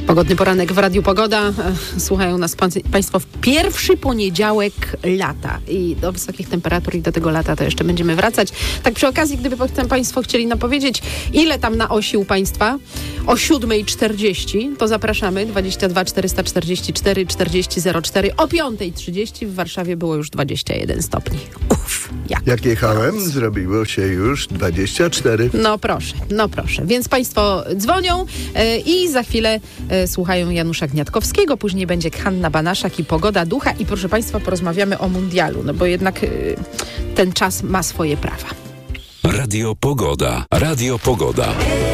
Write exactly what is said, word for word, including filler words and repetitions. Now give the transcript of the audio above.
Pogodny poranek w Radiu Pogoda. Słuchają nas pan, Państwo w pierwszy poniedziałek lata i do wysokich temperatur i do tego lata to jeszcze będziemy wracać. Tak przy okazji, gdyby potem Państwo chcieli nam powiedzieć, ile tam na osi u Państwa o siódma czterdzieści, to zapraszamy dwadzieścia dwa czterysta czterdzieści cztery czterdzieści zero cztery. O piąta trzydzieści w Warszawie było już dwadzieścia jeden stopni. Uff, jak, jak jechałem, proc. Zrobiło się już dwadzieścia cztery. No proszę, no proszę. Więc Państwo dzwonią yy, i za chwilę yy, słuchają Janusza Gniatkowskiego, później będzie Hanna Banaszak i Pogoda Ducha i proszę Państwa, porozmawiamy o mundialu, no bo jednak yy, ten czas ma swoje prawa. Radio Pogoda. Radio Pogoda.